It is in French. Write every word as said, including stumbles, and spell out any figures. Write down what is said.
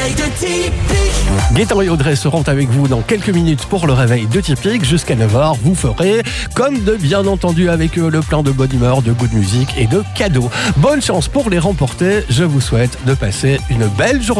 réveil de Tipeee. Gaëtan et Audrey seront avec vous dans quelques minutes pour le réveil de Tipeee. Jusqu'à neuf heures, vous ferez, comme de bien entendu avec eux, le plein de bonne humeur, de good music et de cadeaux. Bonne chance pour les remporter. Je vous souhaite de passer une belle journée.